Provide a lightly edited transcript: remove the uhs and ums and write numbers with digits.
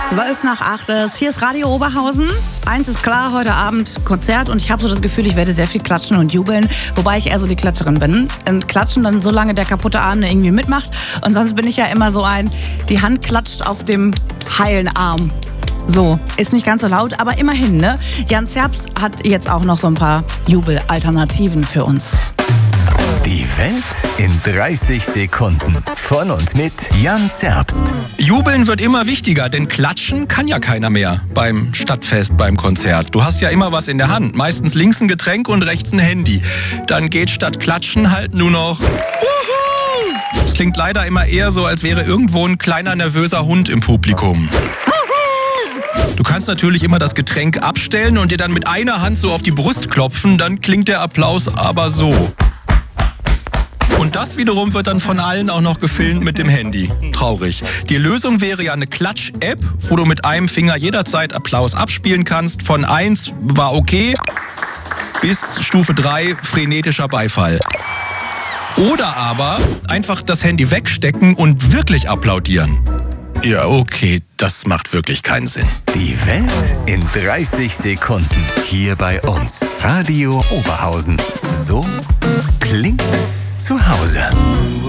7:12. Hier ist Radio Oberhausen. Eins ist klar, heute Abend Konzert und ich habe so das Gefühl, ich werde sehr viel klatschen und jubeln, wobei ich eher so die Klatscherin bin. Und klatschen dann so lange der kaputte Arm irgendwie mitmacht und sonst bin ich ja immer so die Hand klatscht auf dem heilen Arm. So, ist nicht ganz so laut, aber immerhin, ne? Jan Zerbst hat jetzt auch noch so ein paar Jubelalternativen für uns. Die Welt in 30 Sekunden. Von und mit Jan Zerbst. Jubeln wird immer wichtiger, denn klatschen kann ja keiner mehr beim Stadtfest, beim Konzert. Du hast ja immer was in der Hand, meistens links ein Getränk und rechts ein Handy. Dann geht statt klatschen halt nur noch Wuhu! Es klingt leider immer eher so, als wäre irgendwo ein kleiner nervöser Hund im Publikum. Du kannst natürlich immer das Getränk abstellen und dir dann mit einer Hand so auf die Brust klopfen, dann klingt der Applaus aber so. Und das wiederum wird dann von allen auch noch gefilmt mit dem Handy. Traurig. Die Lösung wäre ja eine Klatsch-App, wo du mit einem Finger jederzeit Applaus abspielen kannst. Von 1 war okay bis Stufe 3 frenetischer Beifall. Oder aber einfach das Handy wegstecken und wirklich applaudieren. Ja, okay, das macht wirklich keinen Sinn. Die Welt in 30 Sekunden. Hier bei uns. Radio Oberhausen. So klingt zu Hause.